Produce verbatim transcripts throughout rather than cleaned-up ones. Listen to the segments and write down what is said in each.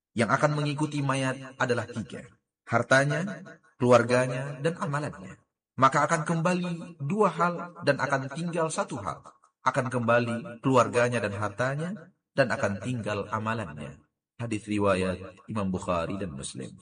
Yang akan mengikuti mayat adalah tiga: hartanya, keluarganya, dan amalannya. Maka akan kembali dua hal dan akan tinggal satu hal. Akan kembali keluarganya dan hartanya, dan akan tinggal amalannya. Hadis riwayat Imam Bukhari dan Muslim.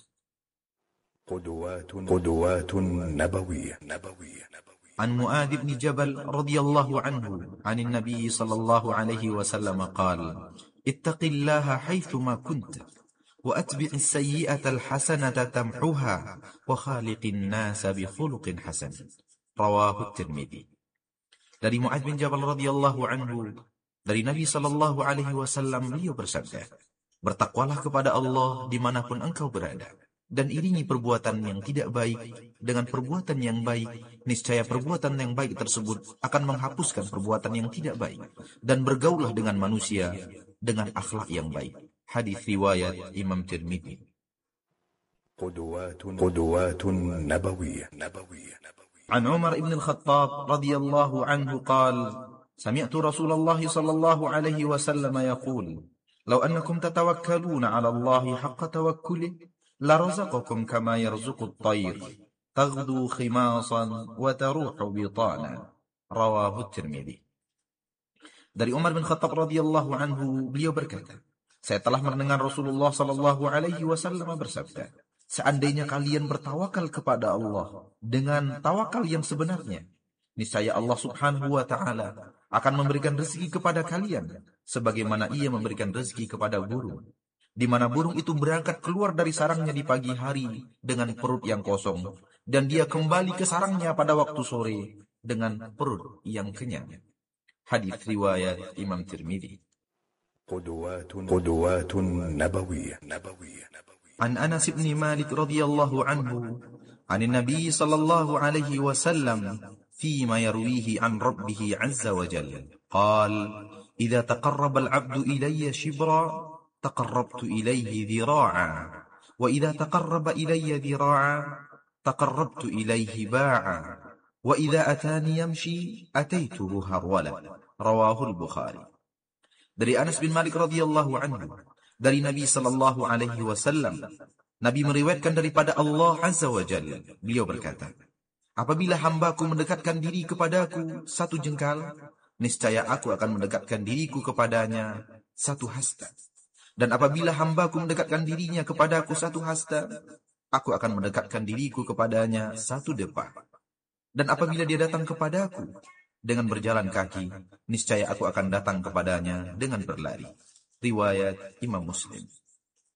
قدوات قدوات نبوية نبوية عن معاذ بن جبل رضي الله عنه عن النبي صلى الله عليه وسلم قال: اتق الله حيثما كنت وأتبع السيئة الحسنة تمحها وخالق الناس بخلق حسن. رواه الترمذي. Dari Muadz bin Jabal radhiyallahu anhu, dari Nabi sallallahu alaihi wasallam, beliau bersabda, bertakwalah kepada Allah dimanapun engkau berada, dan iringi perbuatan yang tidak baik dengan perbuatan yang baik, niscaya perbuatan yang baik tersebut akan menghapuskan perbuatan yang tidak baik, dan bergaulah dengan manusia dengan akhlak yang baik. Hadis riwayat Imam Tirmidzi. قدوات قدوات نبوية نبوية عن عمر بن الخطاب رضي الله عنه قال: سمعت رسول الله صلى الله عليه وسلم يقول: لو أنكم تتوكلون على الله حق توكله لرزقكم كما يرزق الطير تغدو خماصا وتروح بطانا. رواه الترمذي. Dari Umar bin Khattab radhiyallahu anhu, beliau berkata, saya telah mendengar Rasulullah sallallahu alaihi wasallam bersabda, seandainya kalian bertawakal kepada Allah dengan tawakal yang sebenarnya, niscaya Allah subhanahu wa ta'ala akan memberikan rezeki kepada kalian sebagaimana ia memberikan rezeki kepada burung, di mana burung itu berangkat keluar dari sarangnya di pagi hari dengan perut yang kosong, dan dia kembali ke sarangnya pada waktu sore dengan perut yang kenyang. Hadis riwayat Imam Tirmidzi. قدوات قدوات نبوية نبوية عن أنس بن مالك رضي الله عنه عن النبي صلى الله عليه وسلم فيما يرويه عن ربه عز وجل قال: إذا تقرب العبد إلي شبرا تقربت إليه ذراعا وإذا تقرب إلي ذراعا تقربت إليه باعا وإذا أتاني يمشي أتيته هرولا. رواه البخاري. Dari Anas bin Malik radhiyallahu anhu, dari Nabi sallallahu alaihi wasallam, Nabi meriwayatkan daripada Allah azza wa jalla, beliau berkata, apabila hambaku mendekatkan diri kepadaku satu jengkal, niscaya aku akan mendekatkan diriku kepadanya satu hasta. Dan apabila hambaku mendekatkan dirinya kepadaku satu hasta, aku akan mendekatkan diriku kepadanya satu depa. Dan apabila dia datang kepadaku dengan berjalan kaki, niscaya aku akan datang kepadanya dengan berlari. Riwayat Imam Muslim.